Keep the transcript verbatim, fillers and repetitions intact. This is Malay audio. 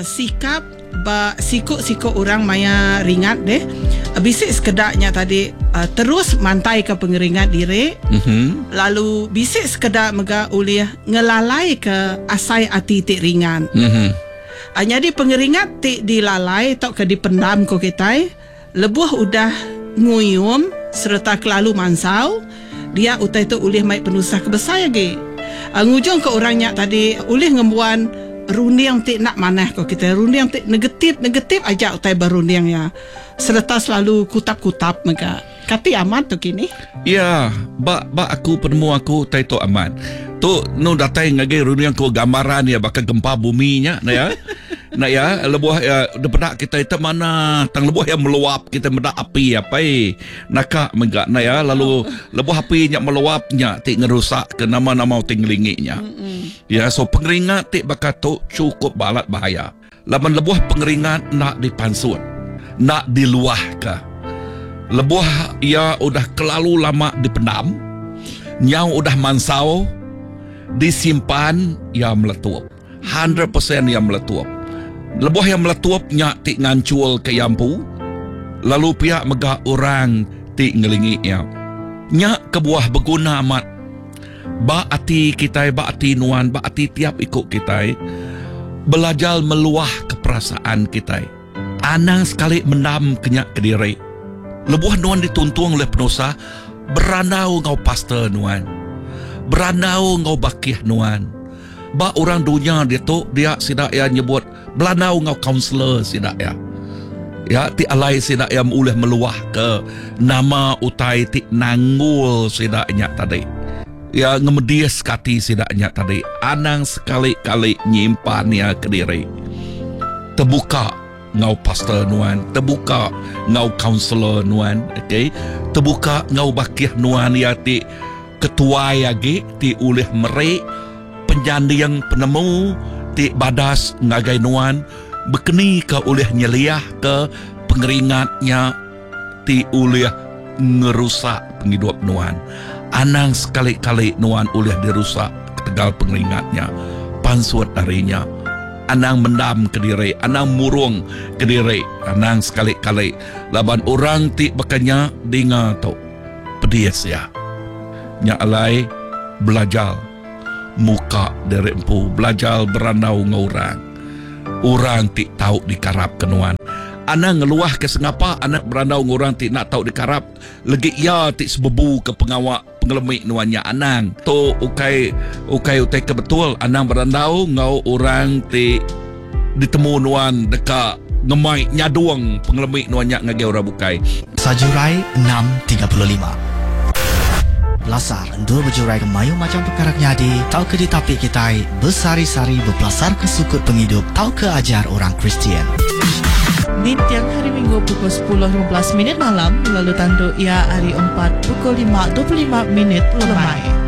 uh, sikap ba sikut-sikut orang maya ringat deh. Bisik sekedarnya tadi uh, terus mantai ke pengeringat diri. Mm-hmm. Lalu bisik sekedar mega ulih ngelalai ke asai ati tik ringan. Mm-hmm. Uh, jadi pengeringat tik dilalai atau ke dipendam ko kita. Lebuh udah nguyum serta kelalu mansau. Dia utai tu ulih mai penusah kebesar lagi. Uh, ngujung ke orangnya tadi ulih ngembuan runding tik nak manah kau kita runding tik negatif negatif aja utai berunding ya serta selalu kutap-kutap mereka kati aman tu kini ya ba ba aku penemu aku tai tu aman tu no datai ngage runding ko gambaran ya bakal gempa buminya nah ya nah ya lebuh ya depada kita itu mana tang lebuh yang meluap kita meda api apa eh naka megak nah ya lalu lebuh apinya meluapnya tik ngerusak ke nama-nama tinglinginya. Mm-mm. Ya so pengeringat tik bakal tu cukup balat bahaya. Laman lebuh pengeringat nak dipansut, nak diluah ke. Lebuh ya udah kelalu lama dipendam, nyau udah mansau, disimpan ya meletup. one hundred percent yang meletup. Lebuh yang meletup nyak tik ngancul ke yampu, lalu pihak megah orang tik ngelingi ya. Nyak kebuah berguna amat. Ba ati kita, ba ati nuan, ba ati tiap ikut kita belajar meluah ke perasaan kita. Anang sekali mendam kenyak ke diri. Lebuh nuan dituntung oleh penusa, beranau ngau pastor nuan, beranau ngau bakih nuan. Ba orang dunia dia tu dia sidak ya nyebut belanau ngau counselor sidak ya. Ya ti alai sidak ya uleh meluah ke nama utai ti nanggul sidaknya tadi. Ya ngemedias kati sidaknya tadi. Anang sekali-kali nyimpan ya ke diri. Terbuka ngau pastor nuan, terbuka ngau counselor nuan, okey. Terbuka ngau bakih nuan ya ti ketua ya ge ti uleh merek penjandiang penemu ti badas ngagai nuan bekeni ke oleh nyeliah ke pengeringatnya ti oleh ngerusak penghidup nuan. Anang sekali-kali nuan oleh dirusak ketegal pengeringatnya pansuat darinya. Anang mendam ke diri, anang murung ke diri, anang sekali-kali laban orang ti bekanya dengar tu pedias ya nya alai belajar muka dari empu belajar beranau ngorang orang ti tahu dikarap kenuan anak ngeluah ke sengapa anak beranau ngorang ti nak tahu dikarap lagi ya ti sebebu ke pengawak pengelemik nuannya anang tu ukai ukai utai ke betul anang beranau ngau orang ti ditemu nuan dekat ngemai nyaduang pengelemik nuannya ngage orang bukai Sajurai enam tiga puluh lima Belasar endur berjurai ke mayu macam perkara nyadi tau ke ditapik kita bersari-sari berpelasar ke sukut penghidup tau ke ajar orang Kristian. Di tiang hari Minggu pukul sepuluh lima belas minit malam lalu tanduk ia hari empat pukul lima dua puluh lima minit lemai.